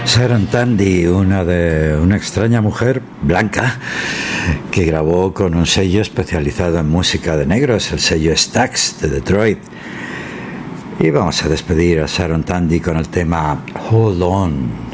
Sharon Tandy, una extraña mujer blanca que grabó con un sello especializado en música de negros, el sello Stax de Detroit. Y vamos a despedir a Sharon Tandy con el tema Hold On.